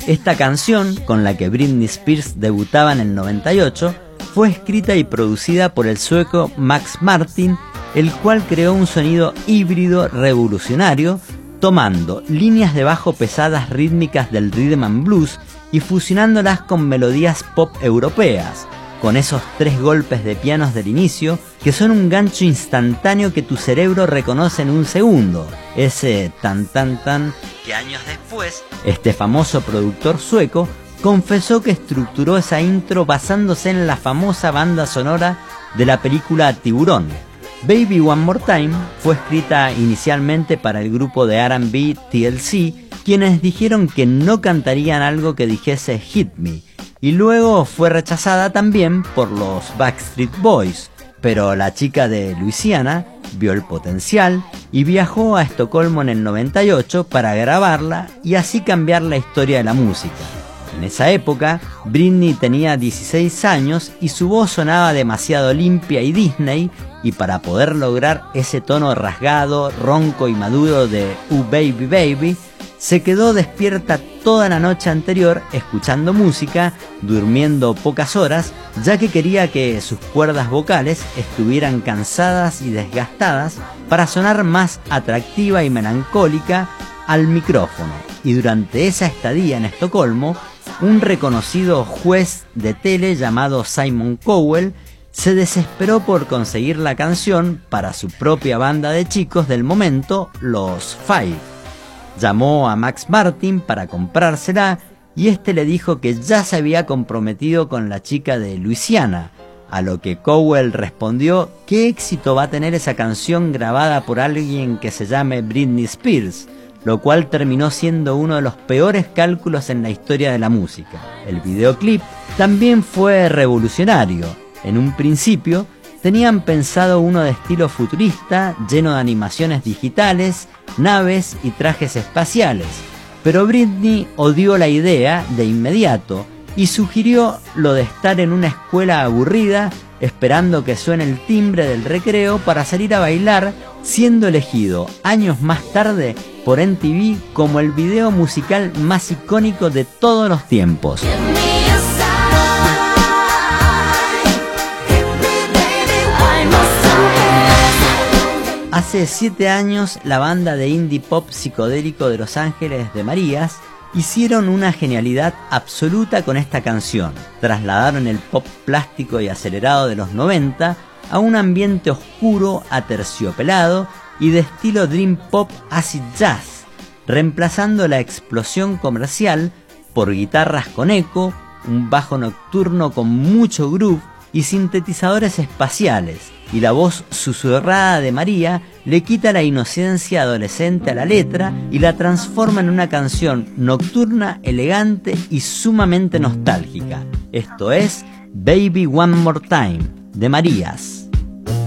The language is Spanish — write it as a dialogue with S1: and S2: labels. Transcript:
S1: Esta canción, con la que Britney Spears debutaba en el 98, fue escrita y producida por el sueco Max Martin, el cual creó un sonido híbrido revolucionario, tomando líneas de bajo pesadas rítmicas del rhythm and blues y fusionándolas con melodías pop europeas, con esos 3 golpes de pianos del inicio que son un gancho instantáneo que tu cerebro reconoce en un segundo. Ese tan tan tan que años después, este famoso productor sueco confesó que estructuró esa intro basándose en la famosa banda sonora de la película Tiburón. Baby One More Time fue escrita inicialmente para el grupo de R&B TLC, quienes dijeron que no cantarían algo que dijese Hit Me, y luego fue rechazada también por los Backstreet Boys, pero la chica de Luisiana vio el potencial y viajó a Estocolmo en el 98 para grabarla y así cambiar la historia de la música. En esa época, Britney tenía 16 años y su voz sonaba demasiado limpia y Disney, y para poder lograr ese tono rasgado, ronco y maduro de Baby Baby, se quedó despierta toda la noche anterior escuchando música, durmiendo pocas horas, ya que quería que sus cuerdas vocales estuvieran cansadas y desgastadas para sonar más atractiva y melancólica al micrófono. Y durante esa estadía en Estocolmo, un reconocido juez de tele llamado Simon Cowell se desesperó por conseguir la canción para su propia banda de chicos del momento, los Five. Llamó a Max Martin para comprársela y este le dijo que ya se había comprometido con la chica de Luisiana, a lo que Cowell respondió: ¿qué éxito va a tener esa canción grabada por alguien que se llame Britney Spears? Lo cual terminó siendo uno de los peores cálculos en la historia de la música. El videoclip también fue revolucionario. En un principio tenían pensado uno de estilo futurista, lleno de animaciones digitales, naves y trajes espaciales, pero Britney odió la idea de inmediato y sugirió lo de estar en una escuela aburrida esperando que suene el timbre del recreo para salir a bailar, siendo elegido años más tarde por MTV como el video musical más icónico de todos los tiempos. Hace 7 años, la banda de indie pop psicodélico de Los Ángeles de Marías hicieron una genialidad absoluta con esta canción. Trasladaron el pop plástico y acelerado de los 90 a un ambiente oscuro, aterciopelado y de estilo dream pop acid jazz, reemplazando la explosión comercial por guitarras con eco, un bajo nocturno con mucho groove y sintetizadores espaciales, y la voz susurrada de María le quita la inocencia adolescente a la letra y la transforma en una canción nocturna, elegante y sumamente nostálgica. Esto es Baby One More Time, de Marías.